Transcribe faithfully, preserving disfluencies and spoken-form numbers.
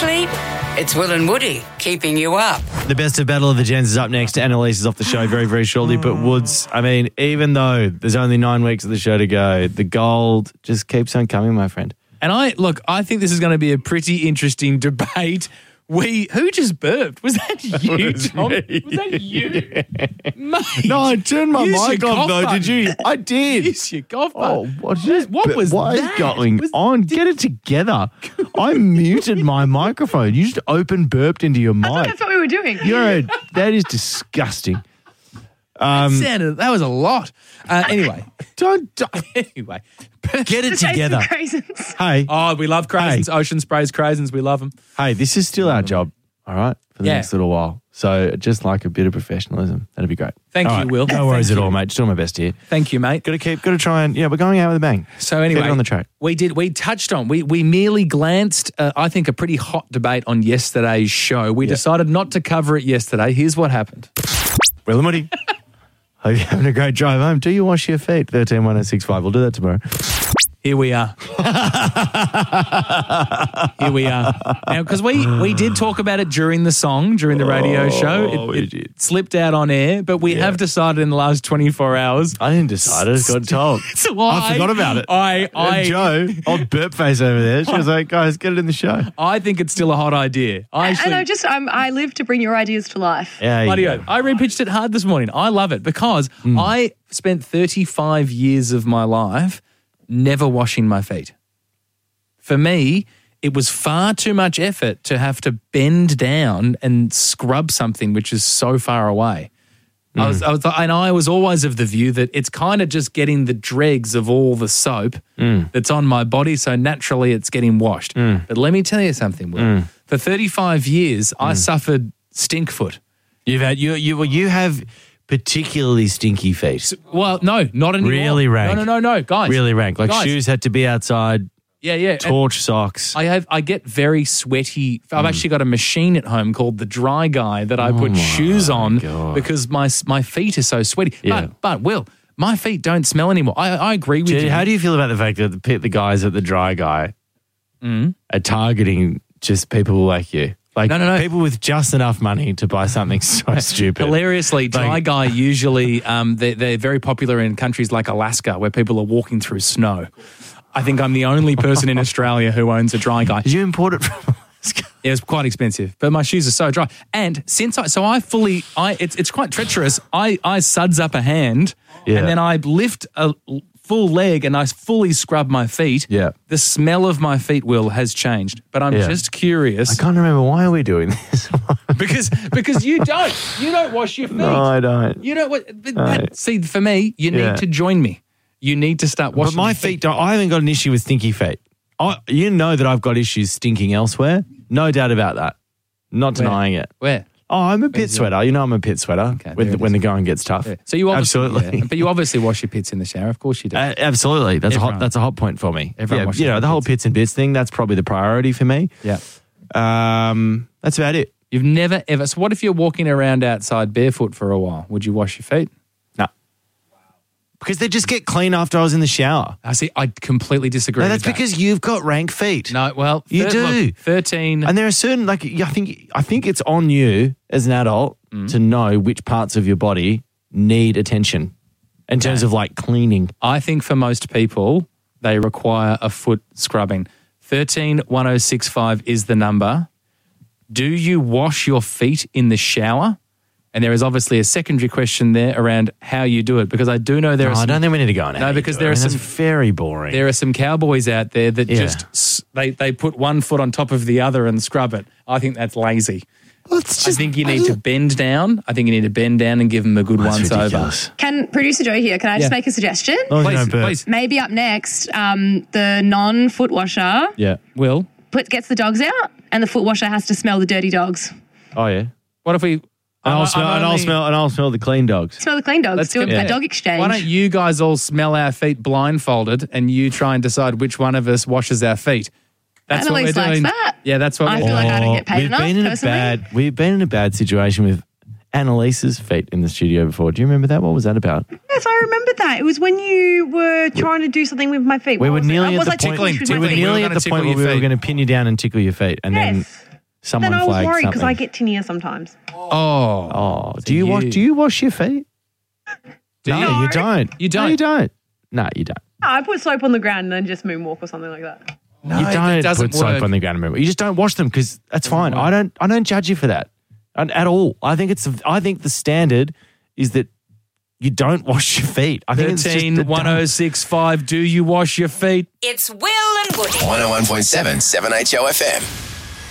sleep? It's Will and Woody keeping you up. The best of Battle of the Gens is up next. Annalise is off the show very, very shortly. But Woods, I mean, even though there's only nine weeks of the show to go, the gold just keeps on coming, my friend. And I look, I think this is going to be a pretty interesting debate. We who just burped? Was that you, Tom? Was that you? Mate, No, I turned my use your mic off, cough though. button. Did you? I did. Use your cough Oh, button. what, is, What was what that? is going Was- on? Get it together. I muted my microphone. You just open burped into your mic. I thought that's what we were doing. You're a, that is disgusting. Um, Sounded, that was a lot. Uh, anyway, don't, don't anyway, get it The taste of together. craisins. Hey, oh, we love craisins. Hey. Ocean sprays craisins. We love them. hey, this is still our job, all right, for the Yeah. next little while. So just like a bit of professionalism, that'd be great. Thank All you, right. Will. No worries Thank at you. all, mate. Just doing my best here. Thank you, mate. Got to keep, got to try and yeah, we're going out with a bang. So anyway, Keep it on the track. we did. We touched on. We we merely glanced. Uh, I think a pretty hot debate on yesterday's show. We Yeah. decided not to cover it yesterday. Here's what happened. Will and Woody. Hope you're having a great drive home. Do you wash your feet? thirteen one oh six five. We'll do that tomorrow. Here we are. Here we are. Now, because we, we did talk about it during the song, during the radio show. It, we it did. slipped out on air, but we Yeah. have decided in the last twenty-four hours. I didn't decide. I just got told. So I forgot about it. I, I, And Joe, old burp face over there, she was like, guys, get it in the show. I think it's still a hot idea. I And actually, I just, I'm, I live to bring your ideas to life. Yeah, Bloody you oath. go. I repitched it hard this morning. I love it because Hmm. I spent thirty-five years of my life never washing my feet. For me, it was far too much effort to have to bend down and scrub something which is so far away. I was, I was, and I was always of the view that it's kind of just getting the dregs of all the soap that's on my body, so naturally it's getting washed. But let me tell you something, Will. For thirty-five years, I suffered stink foot. You've had, you, you, well, you have particularly stinky feet. Well, no, not anymore. Really rank. No, no, no, no, guys. Really rank. Like Guys. shoes had to be outside, Yeah, yeah. And torch socks. I have. I get very sweaty. I've actually got a machine at home called the Dry Guy that I put shoes on God. because my my feet are so sweaty. Yeah. But but Will, my feet don't smell anymore. I, I agree with Gee, you. how do you feel about the fact that the, pe- the guys at the Dry Guy are targeting just people like you? Like No, no, no. people with just enough money to buy something so stupid. Hilariously, Dry Like- Guy usually um, they, they're very popular in countries like Alaska where people are walking through snow. I think I'm the only person in Australia who owns a Dry Guy. Did you import it from Alaska? It was quite expensive, but my shoes are so dry. And since I, so I fully, I it's it's quite treacherous. I I suds up a hand, Yeah. and then I lift a l- full leg, and I fully scrub my feet. Yeah. The smell of my feet, Will, has changed. But I'm Yeah. just curious I can't remember. Why are we doing this? because because you don't you don't wash your feet. No, I don't. You don't. What, but No. that, see, for me, you need Yeah. to join me. You need to start But washing. my your feet don't. I haven't got an issue with stinky feet. I, you know that I've got issues stinking elsewhere. No doubt about that. Not Where? denying it. Where? Oh, I'm a pit Where's sweater. You know I'm a pit sweater Okay, when, there the, it when is. the going gets tough. Yeah. So you obviously, Absolutely. yeah. But you obviously wash your pits in the shower. Of course you do. Uh, absolutely. That's a Everyone. hot that's a hot point for me. Everyone yeah, washes you know, their the whole pits. pits and bits thing, that's probably the priority for me. yeah. Um, that's about it. You've never ever. So, what if you're walking around outside barefoot for a while? Would you wash your feet? No. Because they just get clean after I was in the shower. I see. I completely disagree. No, with that's that. because you've got rank feet. no. Well, You thir- do. look, Thirteen. And there are certain, like, I think, I think it's on you as an adult Mm. to know which parts of your body need attention in terms Okay. of like cleaning. I think for most people, they require a foot scrubbing. Thirteen one zero six five is the number. Do you wash your feet in the shower? And there is obviously a secondary question there around how you do it, because I do know there No, are I some, don't think we need to go on. No, how you because do it. there I are mean, some- that's very boring. there are some cowboys out there that Yeah. just s- they they put one foot on top of the other and scrub it. I think that's lazy. Well, it's I just- think you need to bend down. I think you need to bend down and give them a good That's once over. ridiculous. Can producer Joe here? Can I just Yeah. make a suggestion? As long as you Please, don't burp. please. Maybe up next, um, the non-foot washer Yeah. Will, put, gets the dogs out, and the foot washer has to smell the dirty dogs. Oh yeah. what if we? And I'll I'm- smell. I'm and I'll only- smell. And I'll smell the clean dogs. Smell the clean dogs. Let's Do a, compare. a dog exchange. Why don't you guys all smell our feet blindfolded, and you try and decide which one of us washes our feet? That's what we're Annalise likes doing. that. Yeah, that's what I we're feel doing. like I don't get paid we've enough, been in personally. a bad. We've been in a bad situation with Annalise's feet in the studio before. Do you remember that? What was that about? Yes, I remember that. It was when you were trying to do something with my feet. We What were was it? nearly Uh, at was the I point. ticklish with We my were feet? nearly We were at gonna the tickle point where your we were feet. going to pin you down and tickle your feet, and then Yes. someone Then I was flagged worried because something. I get tinea sometimes. Oh. Oh, So do you, wash? you- Do you wash your feet? Do no, you? you don't. You No, don't? you don't. No, you don't. Oh, I put soap on the ground and then just moonwalk or something like that. No, you that don't doesn't put soap work. on the ground and move. You just don't wash them because that's fine. work. I don't. I don't judge you for that at, at all. I think it's. I think the standard is that you don't wash your feet. I think it's just the thirteen one oh six five. Do you wash your feet? It's Will and Woody. one oh one point seven, seven H O F M.